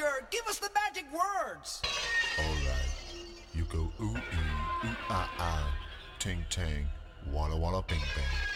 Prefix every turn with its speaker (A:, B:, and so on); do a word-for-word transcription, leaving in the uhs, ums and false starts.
A: Roger, give us the magic words.
B: Alright. You go ooh ee, ooh ah ah, ting tang, walla walla bing bang.